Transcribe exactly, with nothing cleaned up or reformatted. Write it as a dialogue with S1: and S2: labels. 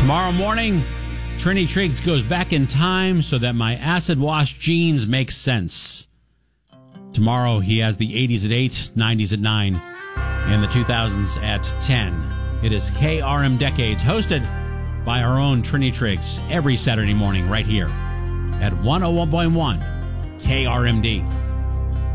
S1: Tomorrow morning, Trini Triggs goes back in time so that my acid wash jeans make sense. Tomorrow, he has the eighties at eight, nineties at nine, and the two thousands at ten. It is K R M Decades, hosted by our own Trini Triggs, every Saturday morning right here at one oh one point one K R M D.